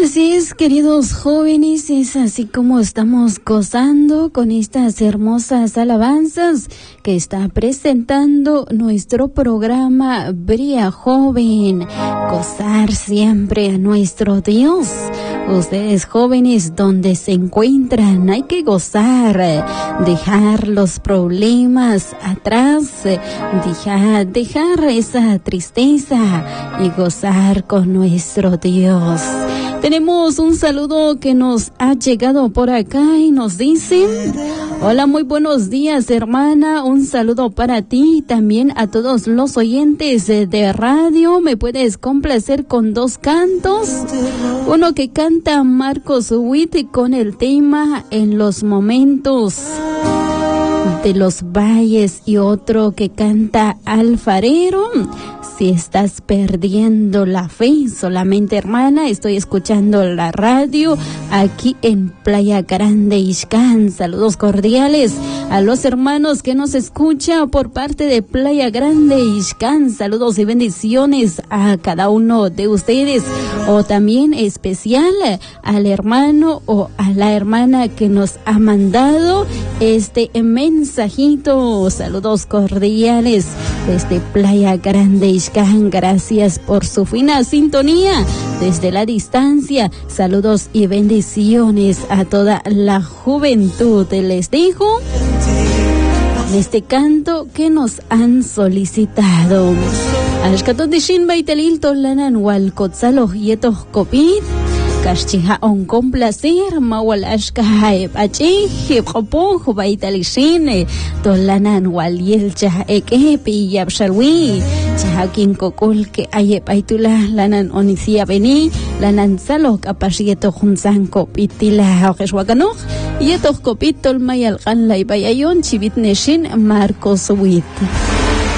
Así es, queridos jóvenes, es así como estamos gozando con estas hermosas alabanzas que está presentando nuestro programa Bría Joven. Gozar siempre a nuestro Dios. Ustedes jóvenes, donde se encuentran, hay que gozar, dejar los problemas atrás, dejar esa tristeza y gozar con nuestro Dios. Tenemos un saludo que nos ha llegado por acá y nos dicen: hola, muy buenos días, hermana, un saludo para ti y también a todos los oyentes de radio. ¿Me puedes complacer con 2 cantos? Uno que canta Marcos Witt con el tema En los momentos de los valles, y otro que canta Alfarero, Si estás perdiendo la fe. Solamente, hermana, estoy escuchando la radio aquí en Playa Grande, Ixcán. Saludos cordiales a los hermanos que nos escuchan por parte de Playa Grande, Ixcán. Saludos y bendiciones a cada uno de ustedes, o también especial al hermano o a la hermana que nos ha mandado este mensajito. Saludos cordiales desde Playa Grande, Ixcán. Gracias por su fina sintonía desde la distancia. Saludos y bendiciones a toda la juventud. Les dejo este canto que nos han solicitado. Alshkatot dishin baitalil tolanan walkotzalo yetos kopit. Kashchiha on complacer mawal ashkahaib achih qopoj baitalishin tolanan waliel chah ekepi yabsharwi chahakin kokul ke ayep aitula lanan onisia beni lanan salok apashieto hunsan kopitila oqeshwakanoj yetos kopitol mayal qanlay bayayon chibitneshin Marcos Witt.